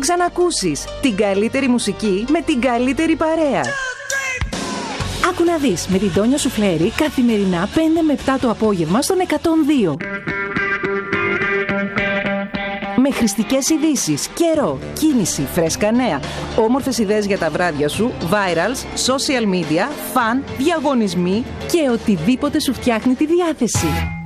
την ξανακούσεις. Την καλύτερη μουσική με την καλύτερη παρέα. Άκου να δεις με την Τόνια Σουφλέρη καθημερινά 5 με 7 το απόγευμα στον 102. Με χρηστικές ειδήσεις, καιρό, κίνηση, φρέσκα νέα, όμορφες ιδέες για τα βράδια σου, virals, social media, fun, διαγωνισμοί και οτιδήποτε σου φτιάχνει τη διάθεση.